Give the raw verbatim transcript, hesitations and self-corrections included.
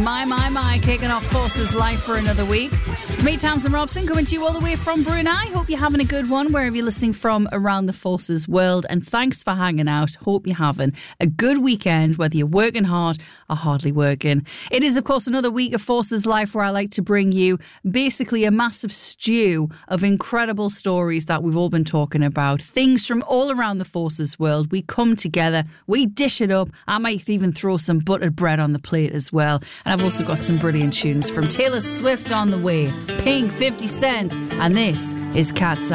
My, my, my, kicking off Forces Life for another week. It's me, Tamsin Robson, coming to you all the way from Brunei. Hope you're having a good one wherever you're listening from around the Forces world. And thanks for hanging out. Hope you're having a good weekend, whether you're working hard or hardly working. It is, of course, another week of Forces Life where I like to bring you basically a massive stew of incredible stories that we've all been talking about. Things from all around the Forces world. We come together, we dish it up. I might even throw some buttered bread on the plate as well. And I've also got some brilliant tunes from Taylor Swift on the way, Pink, fifty Cent, and this is Cat's